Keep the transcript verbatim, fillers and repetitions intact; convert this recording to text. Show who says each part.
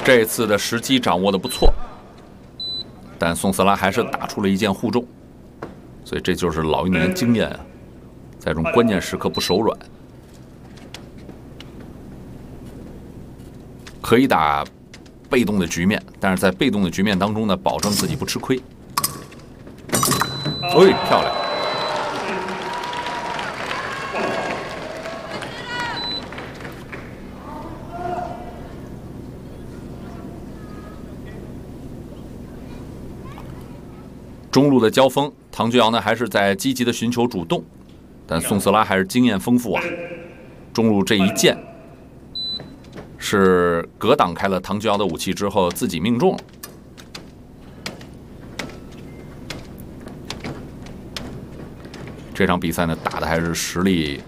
Speaker 1: 这次的时机掌握的不错，但宋斯拉还是打出了一剑护中，所以这就是老鹰的经验啊，在这种关键时刻不手软，可以打被动的局面，但是在被动的局面当中呢，保证自己不吃亏。哎，漂亮！中路的交锋，唐居尧呢还是在积极的寻求主动，但宋斯拉还是经验丰富啊。中路这一剑是格挡开了唐居尧的武器之后，自己命中了。这场比赛呢打的还是实力